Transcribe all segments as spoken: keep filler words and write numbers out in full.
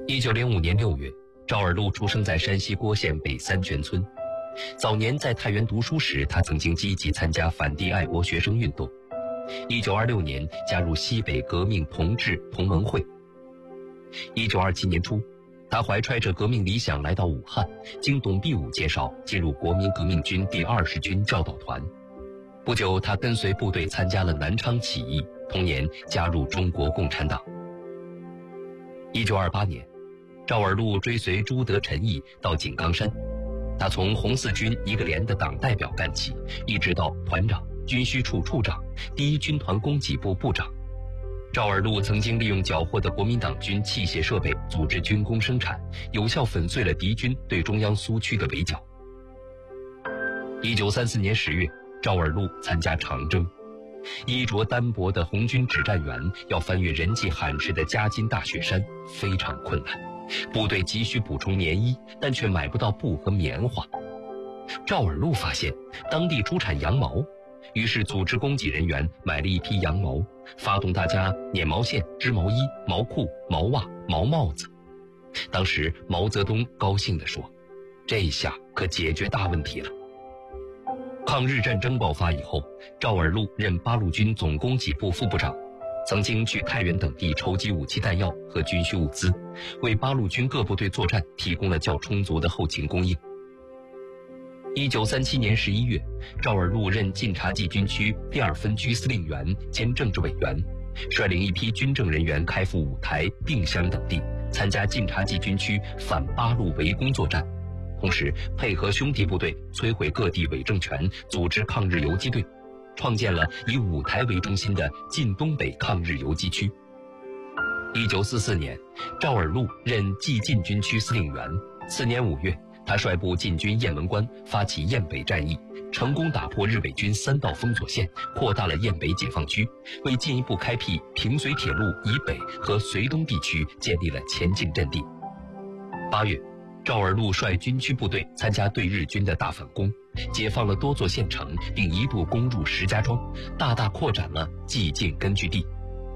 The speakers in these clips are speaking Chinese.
一九零五年六月，赵尔禄出生在山西郭县北三泉村。早年在太原读书时，他曾经积极参加反帝爱国学生运动。一九二六年加入西北革命同志同盟会。一九二七年初，他怀揣着革命理想来到武汉，经董必武介绍进入国民革命军第二十军教导团。不久，他跟随部队参加了南昌起义，同年加入中国共产党。一九二八年，赵尔禄追随朱德、陈毅到井冈山，他从红四军一个连的党代表干起，一直到团长、军需处处长、第一军团供给部部长。赵尔禄曾经利用缴获的国民党军器械设备组织军工生产，有效粉碎了敌军对中央苏区的围剿。一九三四年十月，赵尔禄参加长征。衣着单薄的红军指战员要翻越人迹罕至的夹金大雪山，非常困难。部队急需补充棉衣，但却买不到布和棉花。赵尔禄发现当地出产羊毛，于是组织供给人员买了一批羊毛，发动大家捻毛线、织毛衣、毛裤、毛袜、毛帽子。当时毛泽东高兴地说：“这下可解决大问题了。”抗日战争爆发以后，赵尔禄任八路军总供给部副部长，曾经去太原等地筹集武器弹药和军需物资，为八路军各部队作战提供了较充足的后勤供应。一九三七年十一月，赵尔禄任晋察冀军区第二分区司令员兼政治委员，率领一批军政人员开赴五台、定襄等地，参加晋察冀军区反八路围攻作战。同时配合兄弟部队摧毁各地伪政权，组织抗日游击队，创建了以五台为中心的晋东北抗日游击区。一九四四年，赵尔禄任冀晋军区司令员。次年五月，他率部进军雁门关，发起雁北战役，成功打破日伪军三道封锁线，扩大了雁北解放区，为进一步开辟平绥铁路以北和绥东地区建立了前进阵地。八月，赵尔禄率军区部队参加对日军的大反攻，解放了多座县城，并一度攻入石家庄，大大扩展了冀晋根据地。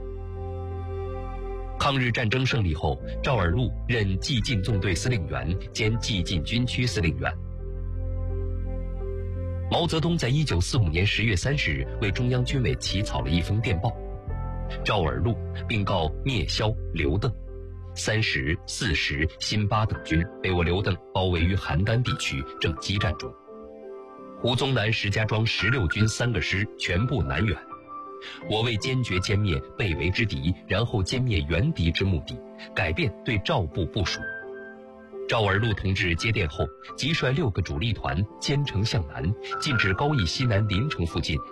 抗日战争胜利后，赵尔禄任冀晋纵队司令员兼冀晋军区司令员。毛泽东在一九四五年十月三十日为中央军委起草了一封电报，赵尔禄并告聂萧、刘邓。三十、四十、辛巴等军被我刘邓包围于邯郸地区，正激战中。胡宗南、石家庄十六军三个师全部南援。我为坚决歼灭被围之敌，然后歼灭原敌之目的，改变对赵部部署。赵尔禄同志接电后，即率六个主力团兼程向南，进至高邑西南临城附近